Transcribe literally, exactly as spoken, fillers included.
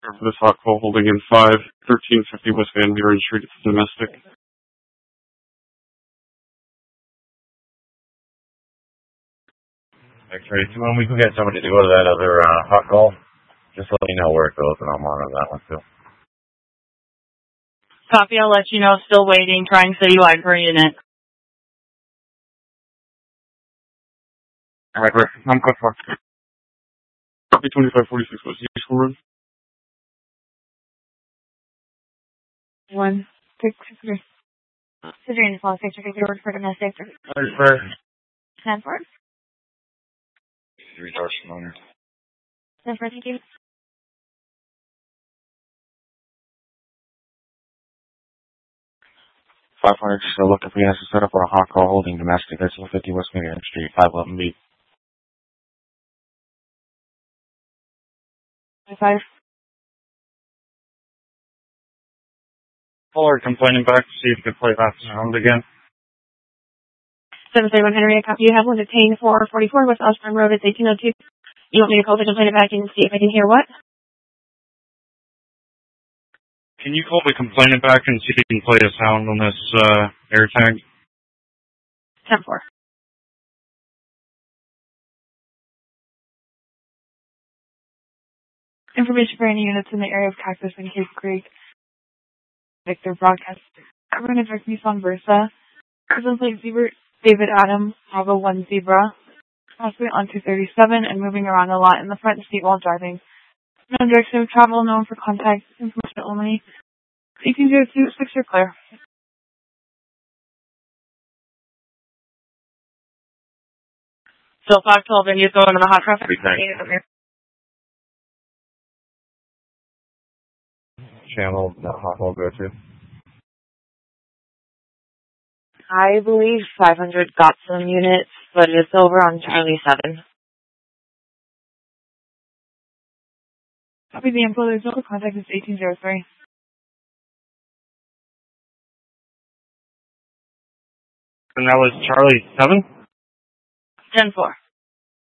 For this hot call holding in five, thirteen fifty West Van Buren Street, it's domestic. X-ray, when we can get somebody to go to that other uh, hot call, just let me know where it goes and I'll monitor that one too. Copy, I'll let you know. Still waiting, trying citywide per unit. Alright, I'm good for. Copy twenty-five forty-six West Useful Road. One, six, three. Considering the policy, check if you work for domestic. Alright, for. Stanford. Three doors from owner. Stanford, thank you. five hundred, still looking for you guys to set up for a hot call holding domestic. That's fifty West Marion Street, five eleven B. Five. Caller complaining back to see if you could play that sound again. seven thirty-one Henry, copy. You have one detained for forty-four West Osborne Road. It's eighteen oh two. You want me to call the complainant back and see if I can hear what? Can you call the complainant back and see if you can play a sound on this uh, air tag? ten four. Information for any units in the area of Cactus and Cave Creek. Victor broadcast. We're going to direct Nissan Versa. Prison plate Zebra, David Adam, Bravo one Zebra. Possibly on two thirty-seven and moving around a lot in the front seat while driving. No direction of travel, known for contact information only. eighteen oh two, six, you're clear. So five twelve, and you're going to the hot traffic? Channel, that hot call go to? I believe five hundred got some units, but it's over on Charlie seven. Copy the info. There's no contact. It's eighteen oh three. And that was Charlie seven? ten four.